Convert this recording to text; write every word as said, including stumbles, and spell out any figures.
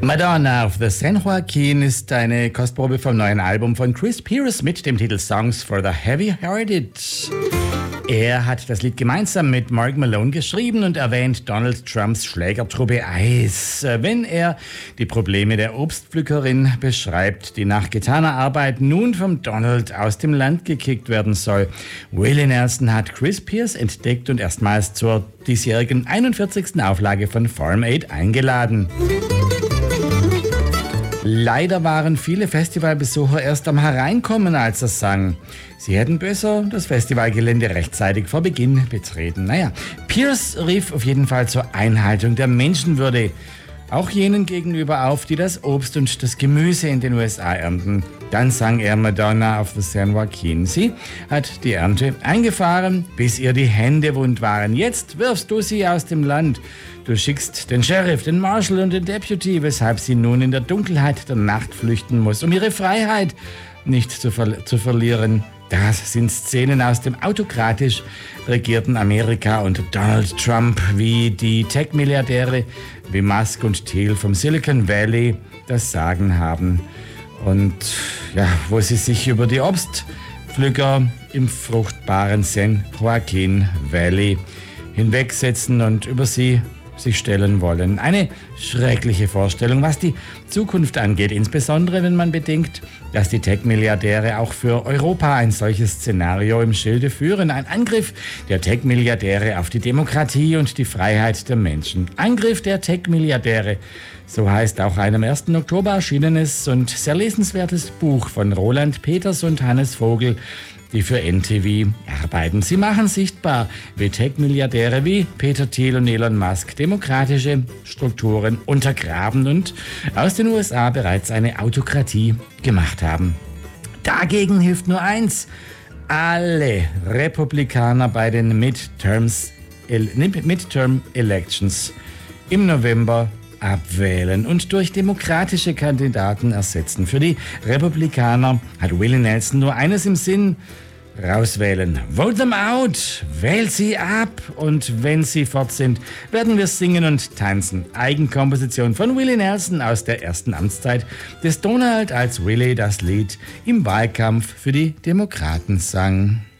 Madonna of the San Joaquin ist eine Kostprobe vom neuen Album von Chris Pierce mit dem Titel Songs for the Heavy-Hearted. Er hat das Lied gemeinsam mit Mark Malone geschrieben und erwähnt Donald Trumps Schlägertruppe ICE, wenn er die Probleme der Obstpflückerin beschreibt, die nach getaner Arbeit nun vom Donald aus dem Land gekickt werden soll. Willie Nelson hat Chris Pierce entdeckt und erstmals zur diesjährigen einundvierzigsten Auflage von Farm Aid eingeladen. Leider waren viele Festivalbesucher erst am Hereinkommen, als er sang. Sie hätten besser das Festivalgelände rechtzeitig vor Beginn betreten. Naja, Pierce rief auf jeden Fall zur Einhaltung der Menschenwürde. Auch jenen gegenüber auf, die das Obst und das Gemüse in den U S A ernten. Dann sang er Madonna of the San Joaquin. Sie hat die Ernte eingefahren, bis ihr die Hände wund waren. Jetzt wirfst du sie aus dem Land. Du schickst den Sheriff, den Marshal und den Deputy, weshalb sie nun in der Dunkelheit der Nacht flüchten muss, um ihre Freiheit nicht zu, ver- zu verlieren. Das sind Szenen aus dem autokratisch regierten Amerika und Donald Trump, wie die Tech-Milliardäre wie Musk und Thiel vom Silicon Valley das Sagen haben. Und ja, wo sie sich über die Obstpflücker im fruchtbaren San Joaquin Valley hinwegsetzen und über sie sich stellen wollen. Eine schreckliche Vorstellung, was die Zukunft angeht, insbesondere wenn man bedenkt, dass die Tech-Milliardäre auch für Europa ein solches Szenario im Schilde führen. Ein Angriff der Tech-Milliardäre auf die Demokratie und die Freiheit der Menschen. Angriff der Tech-Milliardäre, so heißt auch ein am ersten Oktober erschienenes und sehr lesenswertes Buch von Roland Peters und Hannes Vogel, die für N T V arbeiten. Sie machen sichtbar, wie Tech-Milliardäre wie Peter Thiel und Elon Musk demokratische Strukturen untergraben und aus den U S A bereits eine Autokratie gemacht haben. Dagegen hilft nur eins: alle Republikaner bei den Midterms, Midterm Elections im November abwählen und durch demokratische Kandidaten ersetzen. Für die Republikaner hat Willie Nelson nur eines im Sinn: rauswählen. Vote them out. Wählt sie ab. Und wenn sie fort sind, werden wir singen und tanzen. Eigenkomposition von Willie Nelson aus der ersten Amtszeit des Donald, als Willie das Lied im Wahlkampf für die Demokraten sang.